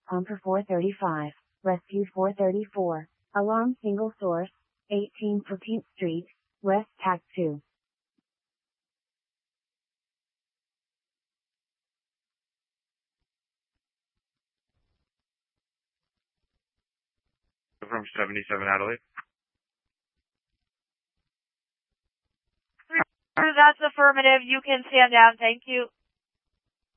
Pumper 435, Rescue 434, Alarm Single Source, 18 14th Street, West Tac 2. From 77 Adelaide. That's affirmative. You can stand down. Thank you.